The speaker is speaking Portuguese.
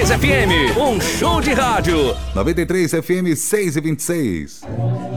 93 FM, um show de rádio. 93 FM 6 e 26.